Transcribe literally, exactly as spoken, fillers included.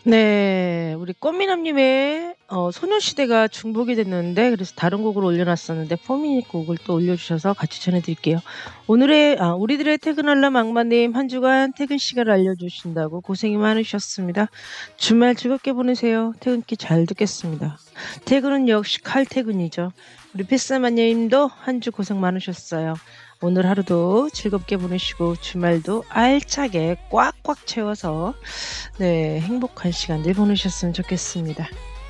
네. 우리 꽃미남님의 어 소녀시대가 중복이 됐는데 그래서 다른 곡을 올려놨었는데 포미닛 곡을 또 올려주셔서 같이 전해드릴게요. 오늘의 아 우리들의 퇴근 알람 악마님 한 주간 퇴근 시간을 알려주신다고 고생이 많으셨습니다. 주말 즐겁게 보내세요. 퇴근길 잘 듣겠습니다. 퇴근은 역시 칼퇴근이죠. 우리 패스마님도 한 주 고생 많으셨어요. 오늘 하루도 즐겁게 보내시고 주말도 알차게 꽉꽉 채워서 네 행복한 시간들 보내셨으면 좋겠습니다.